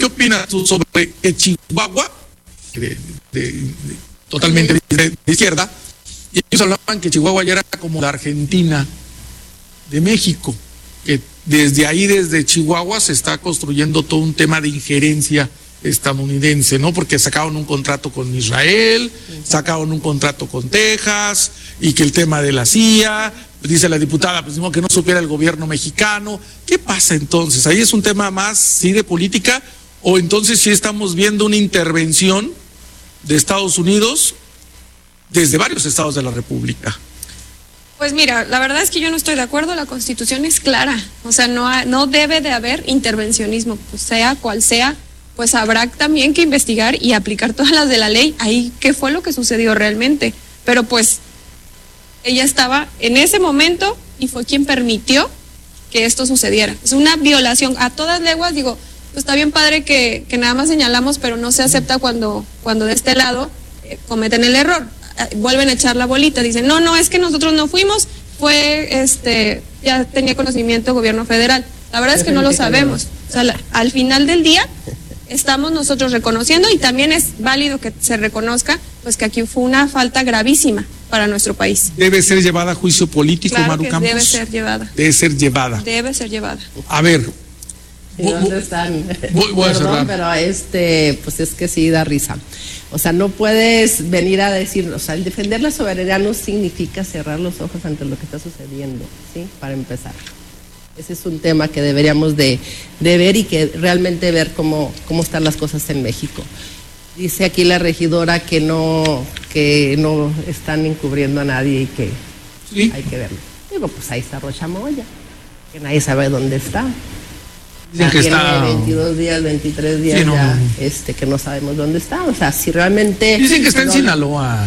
opinas tú sobre que Chihuahua, totalmente de izquierda, y ellos hablaban que Chihuahua ya era como la Argentina de México, que desde ahí, desde Chihuahua, se está construyendo todo un tema de injerencia estadounidense, ¿no? Porque sacaron un contrato con Israel, sacaron un contrato con Texas, y que el tema de la CIA, dice la diputada, pues que no supiera el gobierno mexicano. ¿Qué pasa entonces? ¿Ahí es un tema más, sí, de política, o entonces sí estamos viendo una intervención de Estados Unidos desde varios estados de la República? Pues mira, la verdad es que yo no estoy de acuerdo, la Constitución es clara, o sea, no debe de haber intervencionismo, pues sea cual sea, pues habrá también que investigar y aplicar todas las de la ley, ahí qué fue lo que sucedió realmente, pero pues ella estaba en ese momento y fue quien permitió que esto sucediera. Es una violación a todas leguas, digo, pues está bien padre que nada más señalamos, pero no se acepta cuando de este lado cometen el error. Vuelven a echar la bolita, dicen, no, es que nosotros no fuimos, ya tenía conocimiento el gobierno federal. La verdad es que no lo sabemos. O sea, al final del día estamos nosotros reconociendo, y también es válido que se reconozca pues que aquí fue una falta gravísima para nuestro país. ¿Debe ser llevada a juicio político, claro, Maru Campos? Debe ser llevada. Debe ser llevada. Debe ser llevada. A ver. ¿Y dónde están? Voy a cerrar. Pero pues es que sí da risa. O sea, no puedes venir a decir, o sea, el defender la soberanía no significa cerrar los ojos ante lo que está sucediendo, ¿sí? Para empezar. Ese es un tema que deberíamos de ver, y que realmente ver cómo están las cosas en México. Dice aquí la regidora que no están encubriendo a nadie y que ¿sí? Hay que verlo. Digo, pues ahí está Rocha Moya, que nadie sabe dónde está. Dicen que está 22 días, 23 días, sí, no, ya, que no sabemos dónde está. O sea, si realmente... Dicen que está en Sinaloa.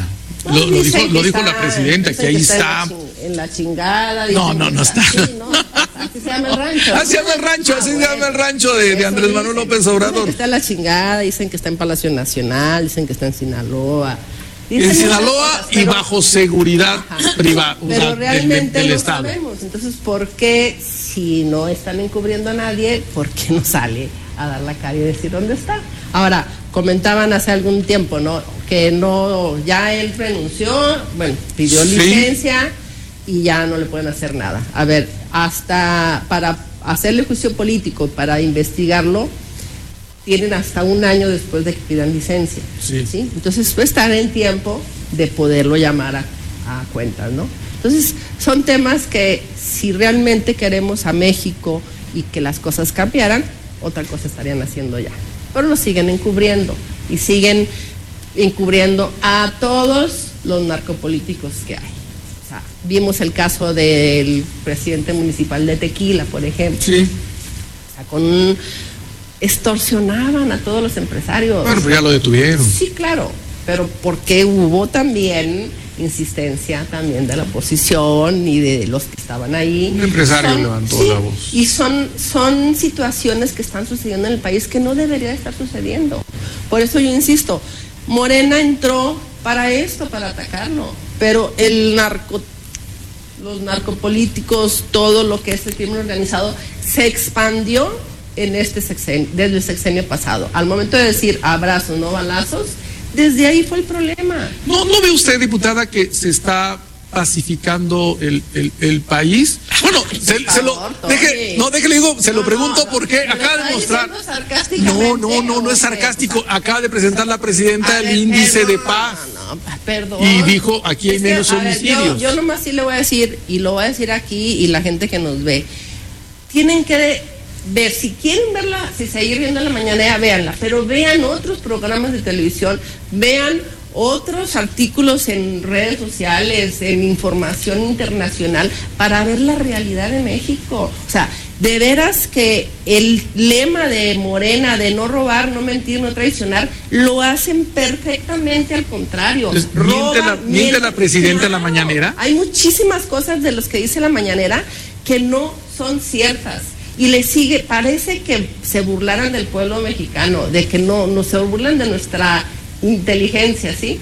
Lo dijo la presidenta, que ahí está. En la chingada. No está. Sí, no, así se llama el rancho. Así se llama el rancho de Andrés Manuel López Obrador. Dicen que está en la chingada, dicen que está en Palacio Nacional, dicen que está en Sinaloa. En Sinaloa y bajo seguridad privada, pero realmente del no Estado. Sabemos. Entonces, ¿por qué, si no están encubriendo a nadie, por qué no sale a dar la cara y decir dónde está? Ahora, comentaban hace algún tiempo, ¿no? Que ya él renunció, bueno, pidió licencia y ya no le pueden hacer nada. A ver, hasta para hacerle juicio político, para investigarlo, tienen hasta un año después de que pidan licencia. ¿Sí? Entonces, están en tiempo de poderlo llamar a cuentas, ¿no? Entonces, son temas que si realmente queremos a México y que las cosas cambiaran, otra cosa estarían haciendo ya. Pero lo siguen encubriendo, y siguen encubriendo a todos los narcopolíticos que hay. O sea, vimos el caso del presidente municipal de Tequila, por ejemplo. Sí. O sea, extorsionaban a todos los empresarios. Bueno, pues ya lo detuvieron. Sí, claro, pero porque hubo también insistencia también de la oposición y de los que estaban ahí. Un empresario levantó la voz. Y son situaciones que están sucediendo en el país que no debería estar sucediendo. Por eso yo insisto, Morena entró para esto, para atacarlo, pero los narcopolíticos, todo lo que es el crimen organizado, se expandió en desde el sexenio pasado. Al momento de decir abrazos, no balazos, desde ahí fue el problema. ¿No ve usted, diputada, que se está pacificando el país? Bueno, déjele digo, se lo pregunto porque acaba de mostrar. No es sarcástico. Acaba de presentar la presidenta el índice de paz. Perdón. Y dijo, aquí hay menos homicidios. Yo nomás sí le voy a decir, y lo voy a decir aquí, y la gente que nos ve, tienen que ver, si quieren verla, si seguir viendo la mañanera, véanla, pero vean otros programas de televisión, vean otros artículos en redes sociales, en información internacional, para ver la realidad de México. O sea, de veras que el lema de Morena de no robar, no mentir, no traicionar, lo hacen perfectamente al contrario. ¿Miente la presidenta en la mañanera? Hay muchísimas cosas de los que dice la mañanera que no son ciertas. Y le sigue, parece que se burlaran del pueblo mexicano, de que no se burlan de nuestra inteligencia, ¿sí?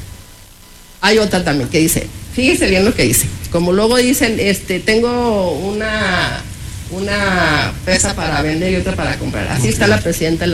Hay otra también que dice, fíjese bien lo que dice, como luego dicen, tengo una pesa para vender y otra para comprar, así está la presidenta